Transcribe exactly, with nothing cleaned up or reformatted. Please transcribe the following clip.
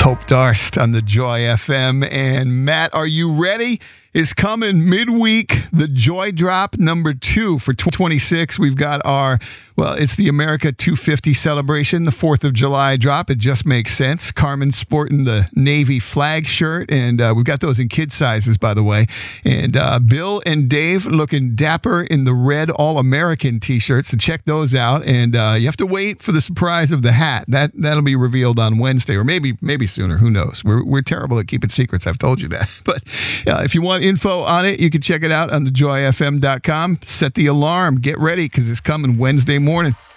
Hope Darst on the Joy F M. And Matt, are you ready? Is coming midweek, the Joy Drop number two for twenty twenty-six. We've got our, well, it's the America two fifty celebration, the fourth of July drop. It just makes sense. Carmen's sporting the Navy flag shirt, and uh, we've got those in kid sizes, by the way. And uh, Bill and Dave looking dapper in the red All-American t-shirts, so check those out. And uh, you have to wait for the surprise of the hat. That, that'll be revealed on Wednesday, or maybe maybe sooner. Who knows? We're, we're terrible at keeping secrets. I've told you that. But uh, if you want info on it, you can check it out on the joy f m dot com. Set the alarm. Get ready because it's coming Wednesday morning.